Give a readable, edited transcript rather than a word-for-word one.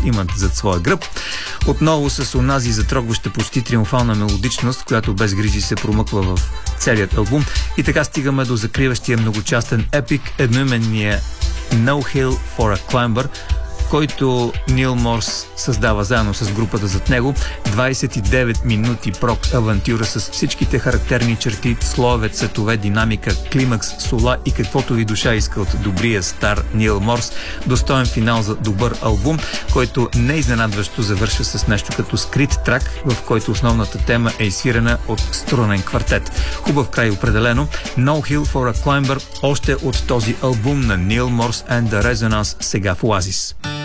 имат зад своя гръб. Отново с онази затрогваща почти триумфална мелодичност, която без грижи се промъква в целият албум. И така стигаме до закриващия многочастен епик, едноименния No Hill for a Climber, който Нил Морс създава заедно с групата зад него. 29 минути прок авантюра с всичките характерни черти, слоеве, цветове, динамика, климакс, сола и каквото ви душа иска от добрия стар Нил Морс. Достоен финал за добър албум, който неизненадващо завършва с нещо като скрит трак, в който основната тема е изсвирена от струнен квартет. Хубав край определено. No Hill for a Climber, още от този албум на Нил Морс and the Resonance, сега в Оазис.